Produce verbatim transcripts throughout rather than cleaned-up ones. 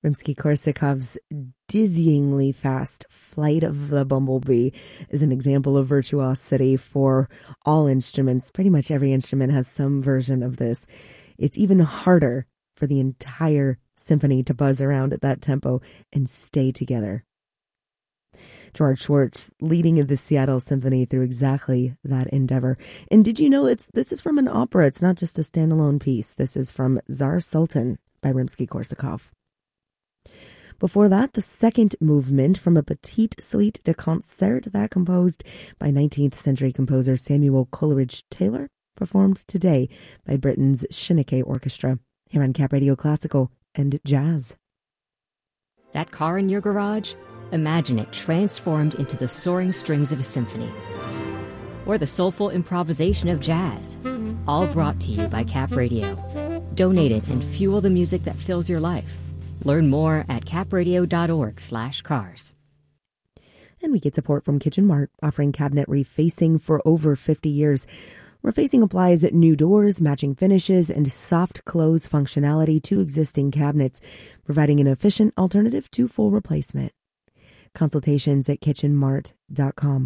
Rimsky-Korsakov's dizzyingly fast Flight of the Bumblebee is an example of virtuosity for all instruments. Pretty much every instrument has some version of this. It's even harder for the entire symphony to buzz around at that tempo and stay together. Gerard Schwartz leading the Seattle Symphony through exactly that endeavor. And did you know it's this is from an opera? It's not just a standalone piece. This is from Tsar Sultan by Rimsky-Korsakov. Before that, the second movement from a Petite Suite de Concert that composed by nineteenth century composer Samuel Coleridge Taylor, performed today by Britain's Shinnick Orchestra, here on Cap Radio Classical and Jazz. That car in your garage? Imagine it transformed into the soaring strings of a symphony. Or the soulful improvisation of jazz. All brought to you by Cap Radio. Donate it and fuel the music that fills your life. Learn more at capradio.org slash cars. And we get support from Kitchen Mart, offering cabinet refacing for over fifty years. Refacing applies new doors, matching finishes, and soft close functionality to existing cabinets, providing an efficient alternative to full replacement. Consultations at kitchen mart dot com.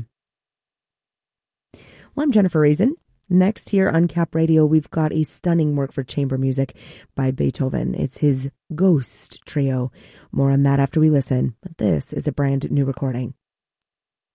Well, I'm Jennifer Raisin. Next here on Cap Radio, we've got a stunning work for chamber music by Beethoven. It's his Ghost Trio. More on that after we listen, but this is a brand new recording.